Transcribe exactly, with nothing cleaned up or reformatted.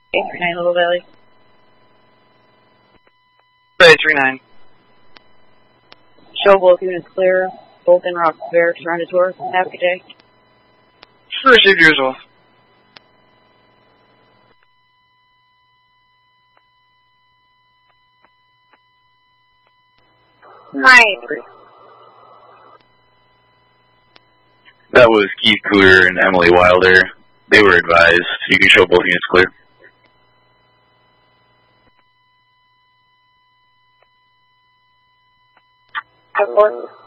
eight three nine Little Valley. eight three nine. Show both units clear. Both in route Bear, surrounded tour. Have a good day. Received you as well. Hi. That was Keith Cooter and Emily Wilder. They were advised. You can show both units clear. Of course.